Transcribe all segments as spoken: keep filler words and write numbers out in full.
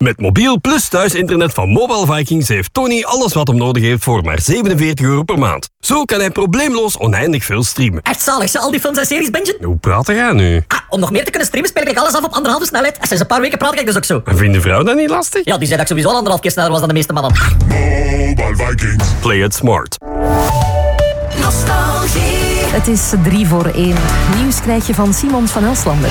Met mobiel plus thuisinternet van Mobile Vikings heeft Tony alles wat hem nodig heeft voor maar zevenenveertig euro per maand. Zo kan hij probleemloos oneindig veel streamen. Echt zalig, ze al die films en series bingen? Hoe praat jij nu? Ah, om nog meer te kunnen streamen speel ik alles af op anderhalve snelheid. En sinds een paar weken praat ik dus ook zo. En vindt de vrouw dat niet lastig? Ja, die zei dat ik sowieso al anderhalf keer sneller was dan de meeste mannen. Mobile Vikings. Play it smart. Nostalgie. Het is drie voor één. Nieuws krijg je van Simon van Elslander.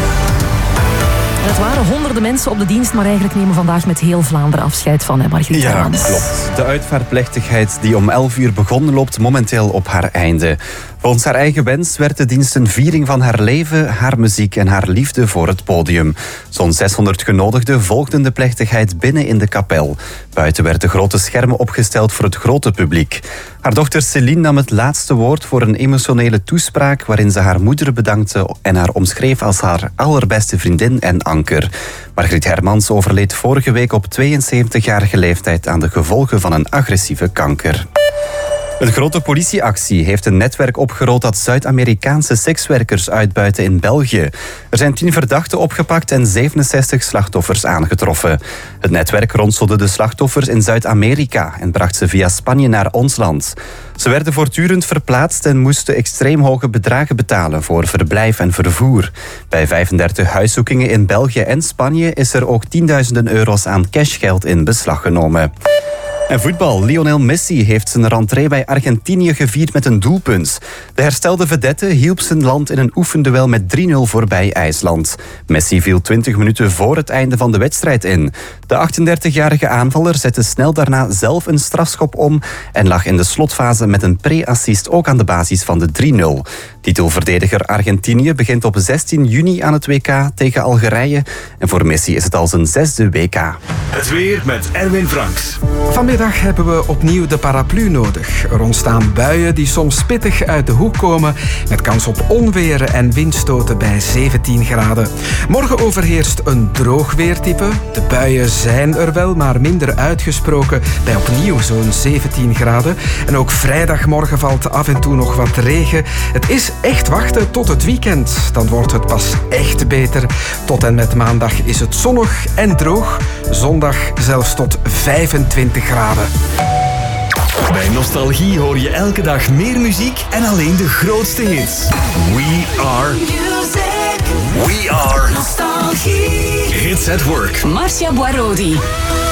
Het waren honderden mensen op de dienst, maar eigenlijk nemen vandaag met heel Vlaanderen afscheid van hè, Margriet Ja, Hermans. klopt. De uitvaartplechtigheid die om elf uur begon, loopt momenteel op haar einde. Volgens haar eigen wens werd de dienst een viering van haar leven, haar muziek en haar liefde voor het podium. Zo'n zeshonderd genodigden volgden de plechtigheid binnen in de kapel. Buiten werden grote schermen opgesteld voor het grote publiek. Haar dochter Céline nam het laatste woord voor een emotionele toespraak waarin ze haar moeder bedankte en haar omschreef als haar allerbeste vriendin en anker. Margriet Hermans overleed vorige week op tweeënzeventigjarige leeftijd aan de gevolgen van een agressieve kanker. Een grote politieactie heeft een netwerk opgerold dat Zuid-Amerikaanse sekswerkers uitbuiten in België. Er zijn tien verdachten opgepakt en zevenenzestig slachtoffers aangetroffen. Het netwerk ronselde de slachtoffers in Zuid-Amerika en bracht ze via Spanje naar ons land. Ze werden voortdurend verplaatst en moesten extreem hoge bedragen betalen voor verblijf en vervoer. Bij vijfendertig huiszoekingen in België en Spanje is er ook tienduizenden euro's aan cashgeld in beslag genomen. En voetbal. Lionel Messi heeft zijn rentree bij Argentinië gevierd met een doelpunt. De herstelde vedette hielp zijn land in een oefenduel met drie nul voorbij IJsland. Messi viel twintig minuten voor het einde van de wedstrijd in. De achtendertigjarige aanvaller zette snel daarna zelf een strafschop om en lag in de slotfase met een pre-assist ook aan de basis van de drie nul. Titelverdediger Argentinië begint op zestien juni aan het W K tegen Algerije. En voor Messi is het al zijn zesde W K. Het weer met Erwin Franks. Vanmiddag hebben we opnieuw de paraplu nodig. Er ontstaan buien die soms pittig uit de hoek komen, met kans op onweer en windstoten bij zeventien graden. Morgen overheerst een droog weertype. De buien zijn er wel, maar minder uitgesproken, bij opnieuw zo'n zeventien graden. En ook vrijdagmorgen valt af en toe nog wat regen. Het is echt wachten tot het weekend. Dan wordt het pas echt beter. Tot en met maandag is het zonnig en droog. Zondag zelfs tot vijfentwintig graden. Bij Nostalgie hoor je elke dag meer muziek en alleen de grootste hits. We are music. We are Nostalgie. Hits at work. Marcia Boirodi.